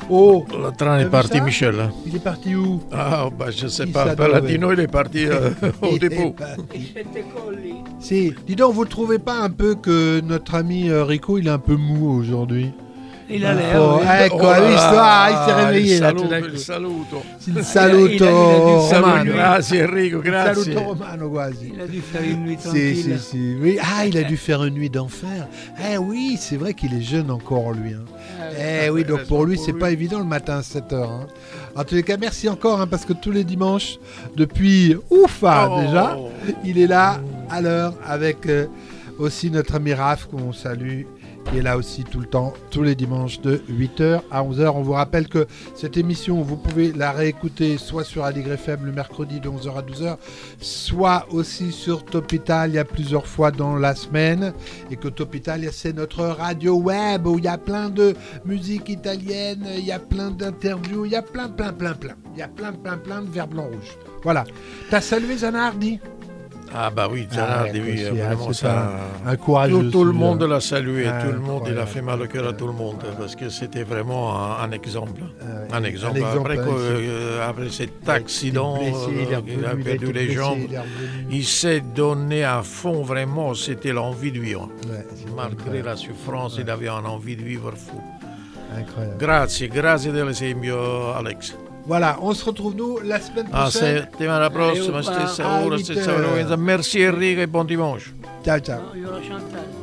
Oh, Le train est parti, ça Michel. il est parti où? Ah, bah, je sais Qui pas. ça Palatino, il est parti au dépôt. Si, dis donc, vous trouvez pas un peu que notre ami Rico, il est un peu mou aujourd'hui? Il a l'air. Oh, oui. ecco, hai visto? Ah, il s'est réveillé là tout d'un Il coup. saluto. Il saluto il a dû romano. Grazie Enrico, Il grazie. saluto romano quasi. Il a dû faire une nuit Si, tranquille. si. Oui. Ah, il a dû faire une nuit d'enfer. Eh oui, c'est vrai qu'il est jeune encore, lui. Hein. Eh oui, donc pour lui, c'est pas évident le matin à 7h. Hein. En tous les cas, merci encore, hein, parce que tous les dimanches, depuis déjà, il est là à l'heure avec aussi notre ami Raph, qu'on salue, qui est là aussi tout le temps, tous les dimanches de 8h à 11h. On vous rappelle que cette émission, vous pouvez la réécouter soit sur Aligre FM le mercredi de 11h à 12h, soit aussi sur Top Italia plusieurs fois dans la semaine. Et que Top Italia, c'est notre radio web où il y a plein de musique italienne, il y a plein d'interviews, il y a plein. Il y a plein de verts blancs rouges. Voilà. T'as salué Zanardi? Ah bah oui, Zanardi, oui, vraiment c'est ça. un courageux. Tout le monde l'a salué, Ah, tout le monde, il a incroyable. fait mal au cœur à tout le monde, parce que c'était vraiment un exemple. Ouais, Un exemple. exemple, Après cet accident, il il a perdu les jambes. Il s'est donné à fond, vraiment, c'était l'envie de vivre. Ouais, Malgré la souffrance, il avait une envie de vivre fou. Incroyable. Grazie dell'esempio, Alex. Voilà, on se retrouve nous la semaine Ah, prochaine. settimana prossima, stessa ora, 8 stessa heures. frequenza. Merci Enrico e buon dimanche. Ciao, ciao. No, io lo Chantal.